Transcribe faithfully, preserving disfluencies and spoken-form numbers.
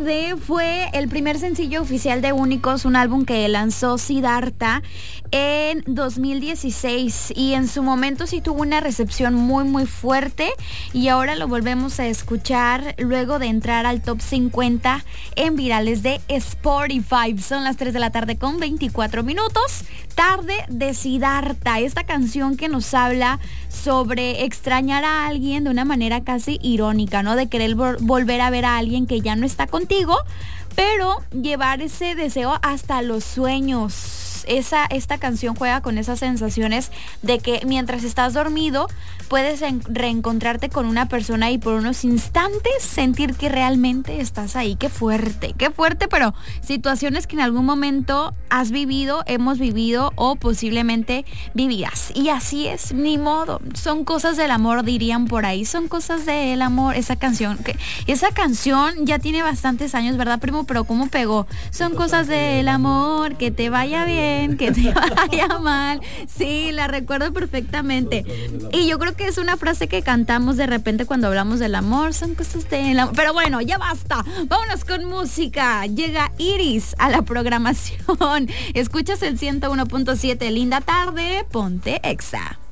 Tarde fue el primer sencillo oficial de Únicos, un álbum que lanzó Siddhartha en dos mil dieciséis y en su momento sí tuvo una recepción muy muy fuerte y ahora lo volvemos a escuchar luego de entrar al top cincuenta en virales de Spotify. Son las tres de la tarde con veinticuatro minutos. Tarde de Siddhartha, esta canción que nos habla sobre extrañar a alguien de una manera casi irónica, ¿no? De querer vol- volver a ver a alguien que ya no está contigo, pero llevar ese deseo hasta los sueños. Esa, esta canción juega con esas sensaciones de que mientras estás dormido puedes en, reencontrarte con una persona y por unos instantes sentir que realmente estás ahí. Qué fuerte, qué fuerte, pero situaciones que en algún momento has vivido, hemos vivido o posiblemente vivirás. Y así es, ni modo. Son cosas del amor, dirían por ahí. Son cosas del amor. Esa canción, que esa canción ya tiene bastantes años, ¿verdad, primo? Pero ¿cómo pegó? Son cosas del amor, que te vaya bien, que te vaya mal. Sí, la recuerdo perfectamente. Y yo creo que es una frase que cantamos de repente cuando hablamos del amor. Son cosas del amor. Pero bueno, ya basta. Vámonos con música. Llega Iris a la programación. Escuchas el ciento uno punto siete. Linda tarde. Ponte Exa.